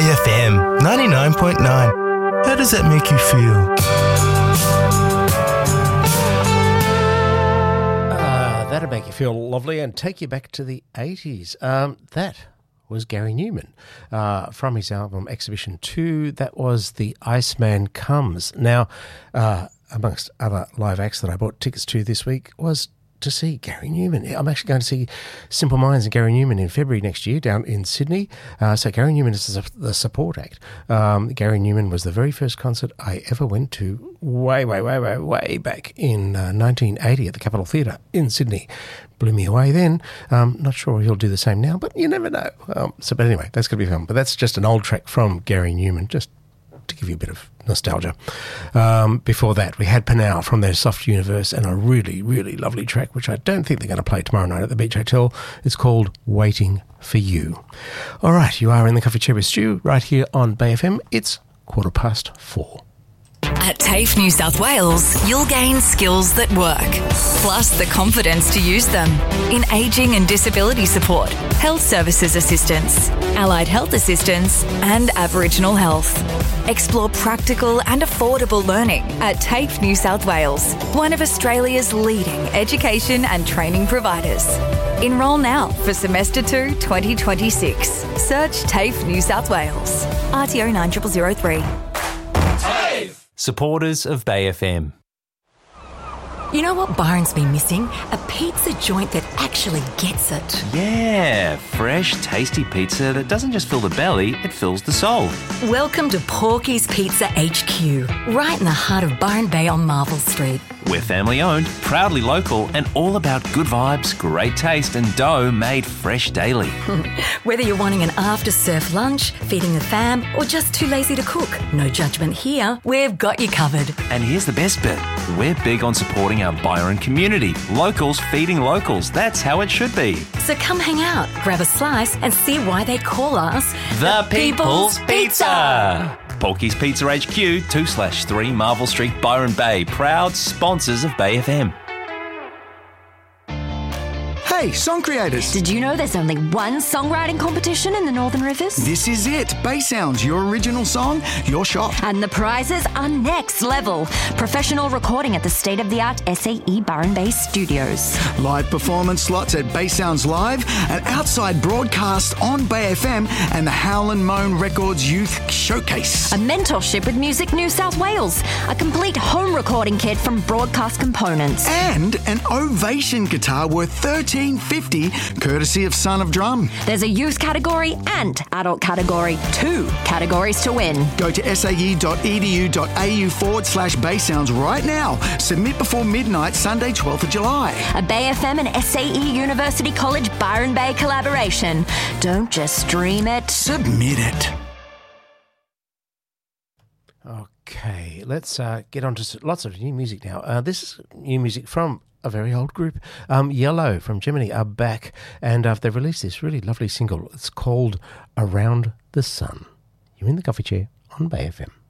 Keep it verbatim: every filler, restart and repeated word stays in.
F M ninety-nine point nine. How does that make you feel? Uh, that'd make you feel lovely and take you back to the eighties. Um, that was Gary Newman uh, from his album Exhibition two. That was The Iceman Comes. Now, uh, amongst other live acts that I bought tickets to this week was to see Gary Newman. I'm actually going to see Simple Minds and Gary Newman in February next year down in Sydney. Uh, so Gary Newman is the support act. Um, Gary Newman was the very first concert I ever went to way, way, way, way, way back in uh, nineteen eighty at the Capitol Theatre in Sydney. Blew me away then. Um, not sure he'll do the same now, but you never know. Um, so, but anyway, that's going to be fun. But that's just an old track from Gary Newman, just to give you a bit of nostalgia. Um, before that, we had Panau from their Soft Universe and a really, really lovely track, which I don't think they're going to play tomorrow night at the Beach Hotel. It's called Waiting for You. All right, you are in the Coffee Chair with Stu right here on Bay F M. It's quarter past four. At TAFE New South Wales, you'll gain skills that work, plus the confidence to use them in ageing and disability support, health services assistance, allied health assistance, and Aboriginal health. Explore practical and affordable learning at TAFE New South Wales, one of Australia's leading education and training providers. Enrol now for Semester two twenty twenty-six. Search TAFE New South Wales. R T O nine zero zero zero three. Supporters of Bay F M. You know what Byron's been missing? A pizza joint that actually gets it. Yeah, fresh, tasty pizza that doesn't just fill the belly, it fills the soul. Welcome to Porky's Pizza H Q, right in the heart of Byron Bay on Marvel Street. We're family owned, proudly local, and all about good vibes, great taste, and dough made fresh daily. Whether you're wanting an after-surf lunch, feeding the fam, or just too lazy to cook, no judgment here. We've got you covered. And here's the best bit. We're big on supporting our Byron community. Locals feeding locals. That's how it should be. So come hang out, grab a slice, and see why they call us The, the People's, People's Pizza. Pizza. Porky's Pizza H Q, two slash three Marvel Street, Byron Bay. Proud sponsors of Bay F M. Hey, song creators! Did you know there's only one songwriting competition in the Northern Rivers? This is it. Bay Sounds, your original song, your shot. And the prizes are next level. Professional recording at the state-of-the-art S A E Byron Bay Studios. Live performance slots at Bay Sounds Live, an outside broadcast on Bay F M, and the Howlin' Moan Records Youth Showcase. A mentorship with Music New South Wales. A complete home recording kit from Broadcast Components. And an Ovation guitar worth thirteen fifty, courtesy of Son of Drum. There's a youth category and adult category. Two categories to win. Go to sae.edu.au forward slash Bay Sounds right now. Submit before midnight, Sunday, twelfth of July. A Bay F M and S A E University College Byron Bay collaboration. Don't just stream it. Submit it. Okay, let's uh, get on to lots of new music now. Uh, this is new music from a very old group. Um, Yellow from Germany are back, and uh, they've released this really lovely single. It's called Around the Sun. You're in the Coffee Chair on Bay F M.